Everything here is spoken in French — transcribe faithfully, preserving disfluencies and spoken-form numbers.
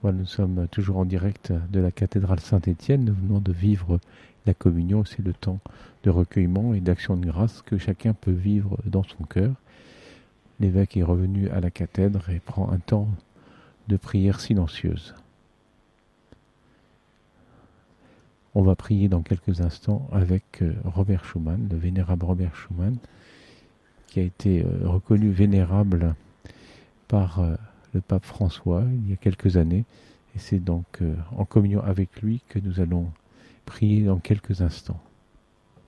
Voilà, nous sommes toujours en direct de la cathédrale Saint-Étienne. Nous venons de vivre la communion. C'est le temps de recueillement et d'action de grâce que chacun peut vivre dans son cœur. L'évêque est revenu à la cathèdre et prend un temps de prière silencieuse. On va prier dans quelques instants avec Robert Schumann, le vénérable Robert Schumann, qui a été reconnu vénérable par le pape François il y a quelques années. Et c'est donc en communion avec lui que nous allons prier dans quelques instants.